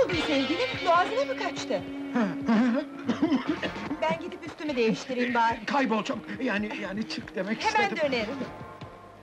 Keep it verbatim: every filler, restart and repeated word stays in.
buldun sevgilim? Boğazına mı kaçtı? Ben gidip üstümü değiştireyim bari. Kaybol çok, yani yani çık demek Hemen istedim. dönerim.